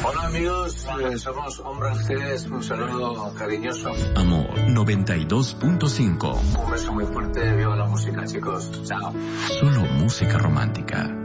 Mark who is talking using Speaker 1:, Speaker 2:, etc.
Speaker 1: Hola amigos, somos Hombres G, un saludo cariñoso.
Speaker 2: Amor 92.5.
Speaker 1: Un beso muy fuerte, viva la música chicos, chao.
Speaker 2: Solo música romántica.